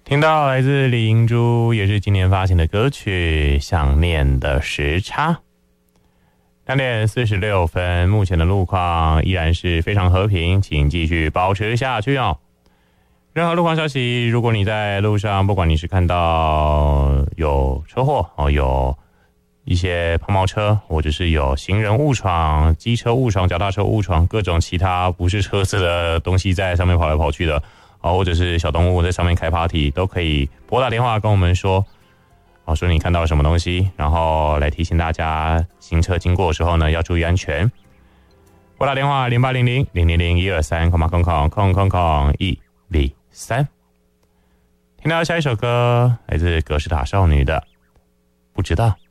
听到来自李银珠，也是今年发行的歌曲《想念的时差》。2:46，目前的路况依然是非常和平，请继续保持下去哦。任何路况消息，如果你在路上，不管你是看到有车祸哦，有一些抛锚车，或者是有行人误闯、机车误闯、脚踏车误闯，各种其他不是车子的东西在上面跑来跑去的或者是小动物在上面开 party， 都可以拨打电话跟我们说说你看到了什么东西，然后来提醒大家行车经过的时候呢要注意安全。拨打电话0800-000-123123。听到下一首歌来自格式塔少女的不知道。